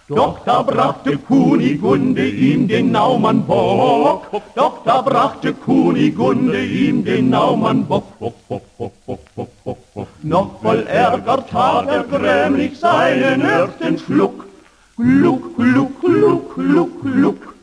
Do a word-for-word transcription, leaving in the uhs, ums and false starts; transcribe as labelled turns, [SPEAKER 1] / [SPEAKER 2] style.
[SPEAKER 1] Doch da brachte Kunigunde ihm den Naumann Bock, doch da brachte Kunigunde ihm den Naumann Bock. Noch voll Ärger tat er grämlich seinen ersten Schluck. Gluck, gluck, gluck, gluck, gluck.